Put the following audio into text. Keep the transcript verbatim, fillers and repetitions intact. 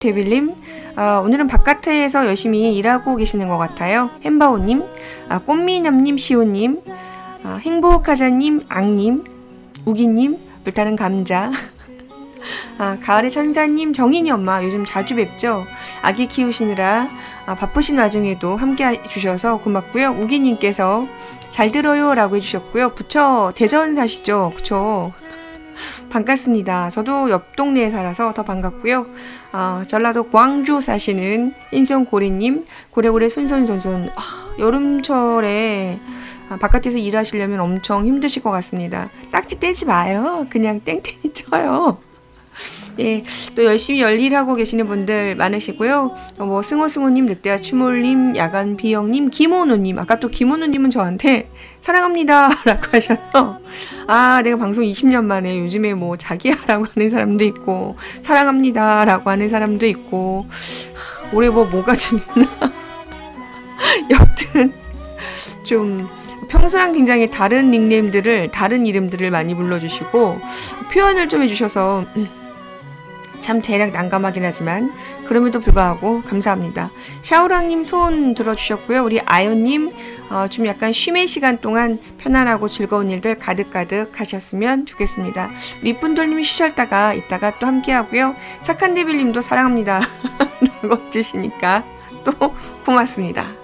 데빌님, 아, 오늘은 바깥에서 열심히 일하고 계시는 것 같아요. 햄바오님, 아, 꽃미남님, 시오님, 아, 행복하자님, 앙님, 우기님, 불타는 감자, 아, 가을의 천사님, 정인이 엄마 요즘 자주 뵙죠. 아기 키우시느라 아, 바쁘신 와중에도 함께 해주셔서 고맙고요. 우기님께서 잘 들어요 라고 해주셨고요. 부처 대전 사시죠? 그쵸? 반갑습니다. 저도 옆 동네에 살아서 더 반갑고요. 아, 전라도 광주 사시는 인성고래님, 고래고래 손손손손. 아, 여름철에 아, 바깥에서 일하시려면 엄청 힘드실 것 같습니다. 딱지 떼지 마요. 그냥 땡땡이 쳐요. 예, 또 열심히 열일하고 계시는 분들 많으시고요. 어, 뭐 승호승호님, 늑대와 추몰님, 야간 비영님, 김원우님. 아까 또 김원우님은 저한테 사랑합니다 라고 하셔서 아, 내가 방송 이십 년 만에 요즘에 뭐 자기야라고 하는 사람도 있고 사랑합니다 라고 하는 사람도 있고 올해 뭐 뭐가 좀 있나 여튼 좀 평소랑 굉장히 다른 닉네임들을 다른 이름들을 많이 불러주시고 표현을 좀 해주셔서 음, 참 대략 난감하긴 하지만 그럼에도 불구하고 감사합니다. 샤오랑님 손 들어주셨고요. 우리 아연님 어, 좀 약간 쉼의 시간 동안 편안하고 즐거운 일들 가득가득 하셨으면 좋겠습니다. 리푼돌님이 쉬셨다가 이따가 또 함께 하고요. 착한 데빌님도 사랑합니다 라고 해주시니까 또 고맙습니다.